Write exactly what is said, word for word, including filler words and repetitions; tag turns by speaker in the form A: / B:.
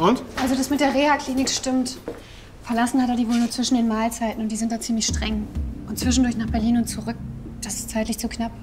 A: Und?
B: Also das mit der Reha-Klinik stimmt. Verlassen hat er die wohl nur zwischen den Mahlzeiten und die sind da ziemlich streng. Und zwischendurch nach Berlin und zurück, das ist zeitlich zu knapp.